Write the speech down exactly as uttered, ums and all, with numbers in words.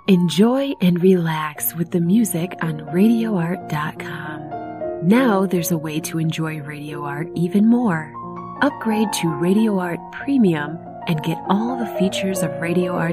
Enjoy and relax with the music on radio art dot com. Now there's a way to enjoy Radio Art even more. Upgrade to Radio Art Premium and get all the features of Radio Art